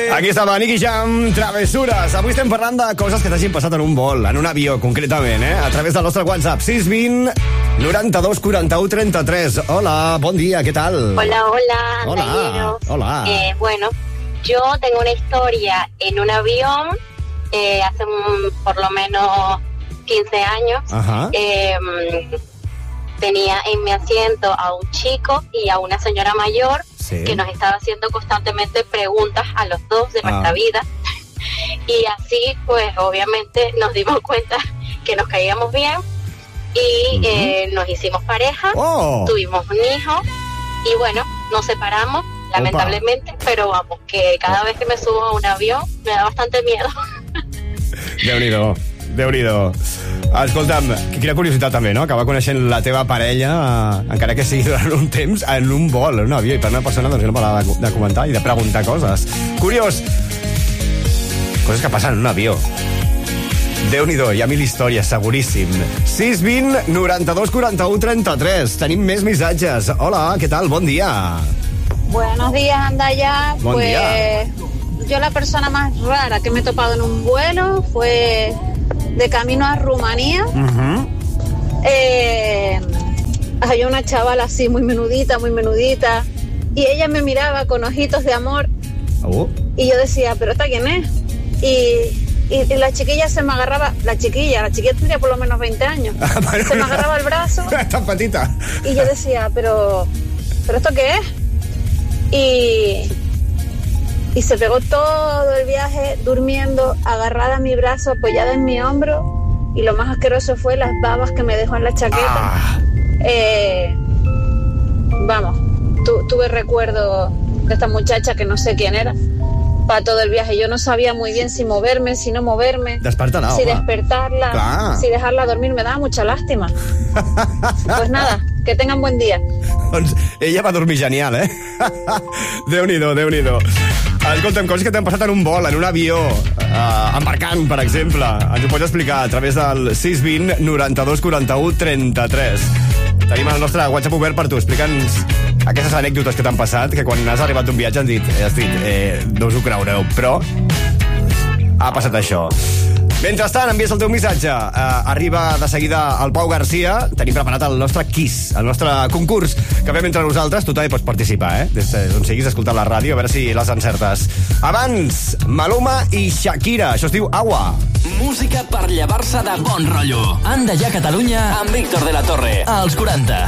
Aquí estava Nicky Jam, Travessures. Avui estem parlant de coses que t'hagin passat en un vol, en un avió, concretament, a través del nostre WhatsApp. 620 92 41 33. Hola, bon dia, ¿qué tal? Hola. Hola. Bueno, yo tengo una historia en un avión hace por lo menos 15 años. Ajá. Tenía en mi asiento a un chico y a una señora mayor, sí, que nos estaba haciendo constantemente preguntas a los dos de nuestra vida. Y así, pues, obviamente nos dimos cuenta que nos caíamos bien y nos hicimos pareja, tuvimos un hijo y bueno, nos separamos, lamentablemente, pero vamos, que cada vez que me subo a un avión me da bastante miedo. Déu-n'hi-do. Escolta'm, quina curiositat també, no? Acabar coneixent la teva parella, encara que sigui durant un temps, en un vol, en un avió, i per una persona doncs, no parla de comentar i de preguntar coses. Curiós! Coses que passen en un avió. Déu-n'hi-do, hi ha 1000 històries, seguríssim. 620 92 41 33. Tenim més missatges. Hola, què tal? Bon dia. Buenos días, Andaya. Bon dia. Yo la persona más rara que me he topado en un vuelo fue de camino a Rumanía. Había una chavala así muy menudita, y ella me miraba con ojitos de amor. Y yo decía, ¿pero esta quién es? Y la chiquilla se me agarraba, la chiquilla tendría por lo menos 20 años. Se me agarraba el brazo. Tan petita. Y yo decía, ¿pero esto qué es? Y se pegó todo el viaje durmiendo, agarrada a mi brazo, apoyada en mi hombro. Y lo más asqueroso fue las babas que me dejó en la chaqueta. Tuve recuerdo de esta muchacha que no sé quién era para todo el viaje. Yo no sabía muy bien si moverme, si no moverme, Despertar-la, si home. despertarla, Clar. si dejarla dormir. Me daba mucha lástima. Pues nada, que tengan buen día. Doncs ella va dormir genial, Déu-n'hi-do. Escolta'm, coses que t'han passat en un vol, en un avió, embarcant, per exemple. Ens ho pots explicar a través del 620 92 41 33. Tenim el nostre WhatsApp obert per tu. Explica'ns aquestes anècdotes que t'han passat, que quan has arribat d'un viatge has dit, no us ho creureu, però ha passat això. Mentrestant, envies el teu missatge. Arriba de seguida el Pau Garcia. Tenim preparat el nostre quiz, el nostre concurs que fem entre nosaltres. Tu també pots participar, des d'on siguis escoltant la ràdio, a veure si les encertes. Abans, Maluma i Shakira. Això es diu Agua. Música per llevar-se de bon rotllo. Anda ja Catalunya amb Víctor de la Torre. Als 40.